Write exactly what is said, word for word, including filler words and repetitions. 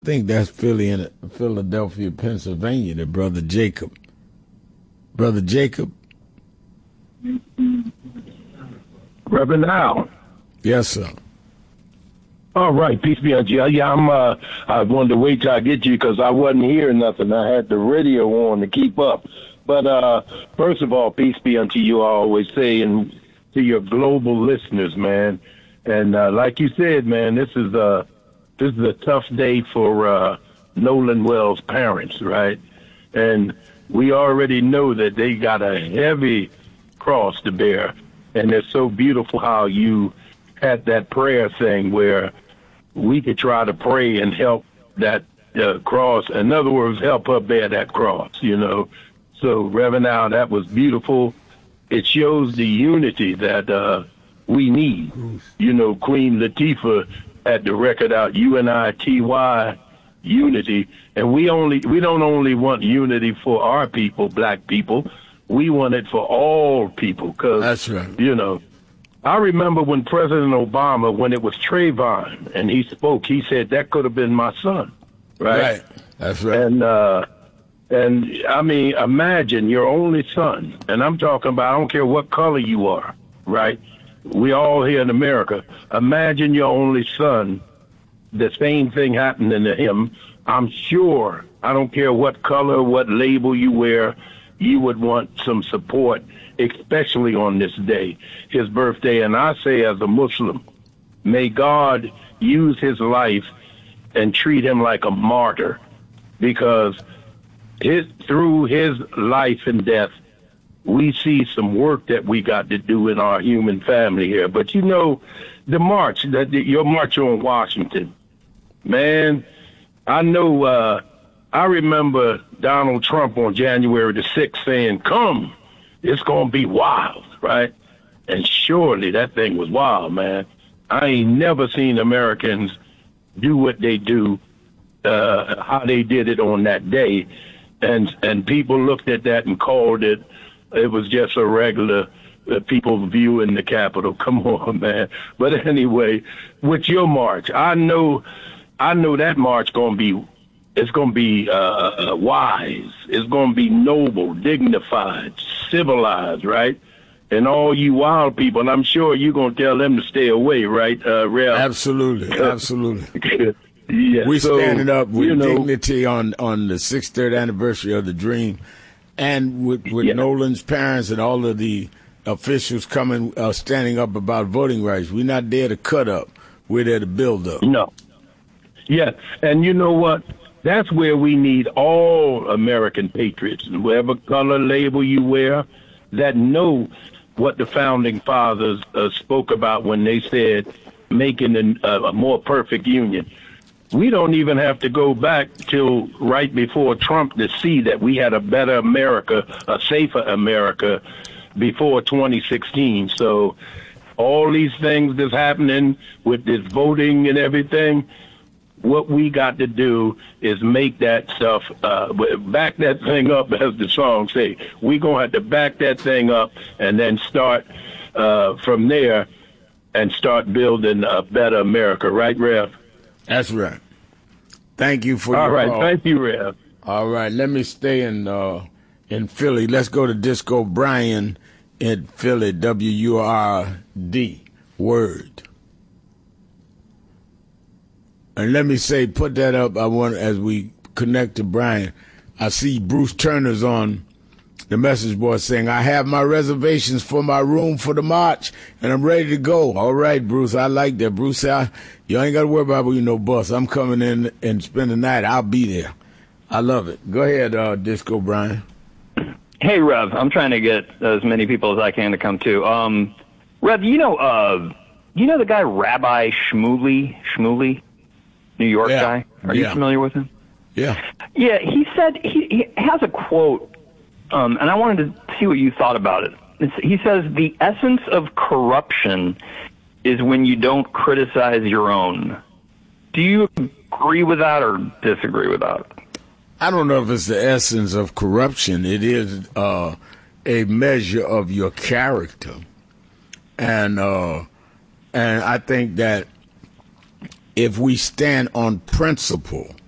I think that's Philly in Philadelphia, Pennsylvania, the brother Jacob. Brother Jacob. Reverend Al. Yes, sir. All right, peace be unto you. Yeah, I'm. Uh, I wanted to wait till I get you because I wasn't hearing nothing. I had the radio on to keep up. But uh, first of all, peace be unto you. I always say, and to your global listeners, man. And uh, like you said, man, this is a this is a tough day for uh, Nolan Wells' parents, right? And we already know that they got a heavy cross to bear. And it's so beautiful how you had that prayer thing where we could try to pray and help that uh, cross. In other words, help her bear that cross, you know. So, Reverend Al, that was beautiful. It shows the unity that uh, we need. You know, Queen Latifah had the record out, U N I T Y, unity. And we only we don't only want unity for our people, black people. We want it for all people. Cause, that's right. You know, I remember when President Obama, when it was Trayvon, and he spoke, he said that could have been my son, right? Right. That's right. And, uh, and I mean, imagine your only son, and I'm talking about, I don't care what color you are, right? We all here in America. Imagine your only son, the same thing happening to him. I'm sure, I don't care what color, what label you wear, you would want some support, especially on this day, his birthday. And I say as a Muslim, may God use his life and treat him like a martyr, because his, through his life and death, we see some work that we got to do in our human family here. But you know, the march, that your march on Washington, man, I know, uh, I remember Donald Trump on January the sixth saying, come, it's going to be wild, right? And surely that thing was wild, man. I ain't never seen Americans do what they do, uh, how they did it on that day. And and people looked at that and called it, it was just a regular uh, people viewing the Capitol. Come on, man. But anyway, with your march, I know, I know that march going to be, it's going to be uh, wise. It's going to be noble, dignified, civilized, right? And all you wild people, and I'm sure you're going to tell them to stay away, right, uh, Rev? Absolutely, absolutely. Yeah, we so, standing up with you know, dignity on, on the sixty-third anniversary of the Dream, and with, with yeah. Nolan's parents and all of the officials coming, uh, standing up about voting rights. We're not there to cut up. We're there to build up. No. Yeah, and you know what? That's where we need all American patriots, whatever color label you wear, that know what the founding fathers uh, spoke about when they said making a, a more perfect union. We don't even have to go back till right before Trump to see that we had a better America, a safer America before twenty sixteen. So all these things that's happening with this voting and everything, what we got to do is make that stuff, uh, back that thing up, as the song say. We're going to have to back that thing up and then start uh, from there and start building a better America. Right, Rev? That's right. Thank you for All your right. call. Thank you, Rev. All right. Let me stay in uh, in Philly. Let's go to Disco Brian in Philly, W U R D, Word. And let me say, put that up. I want, as we connect to Brian, I see Bruce Turner's on the message board saying, I have my reservations for my room for the march, and I'm ready to go. All right, Bruce, I like that. Bruce, I, you ain't got to worry about you no bus. I'm coming in and spend the night. I'll be there. I love it. Go ahead, uh, Disco Brian. Hey, Rev, I'm trying to get as many people as I can to come too. Um, Rev, you know, uh, you know the guy Rabbi Shmuley, Shmuley, New York yeah. guy? Are yeah. you familiar with him? Yeah. Yeah, he said, he, he has a quote, um, and I wanted to see what you thought about it. It's, he says, the essence of corruption is when you don't criticize your own. Do you agree with that or disagree with that? I don't know if it's the essence of corruption. It is uh, a measure of your character. And uh, and I think that if we stand on principle